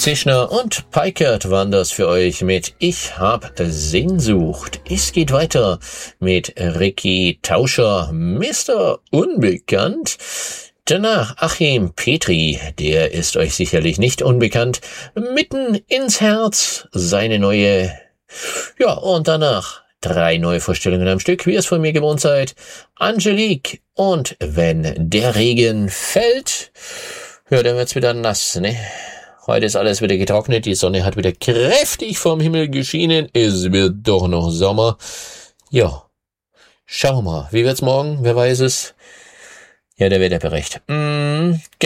Zischner und Peikert waren das für euch mit Ich hab Sehnsucht. Es geht weiter mit Ricky Tauscher, Mr. Unbekannt. Danach Achim Petri, der ist euch sicherlich nicht unbekannt. Mitten ins Herz, seine neue. Ja, und danach 3 Neuvorstellungen am Stück, wie ihr es von mir gewohnt seid. Angelique und Wenn der Regen fällt. Ja, dann wird's wieder nass, ne? Heute ist alles wieder getrocknet, die Sonne hat wieder kräftig vom Himmel geschienen, es wird doch noch Sommer. Ja, schauen wir mal, wie wird's morgen, wer weiß es? Ja, der Wetterbericht.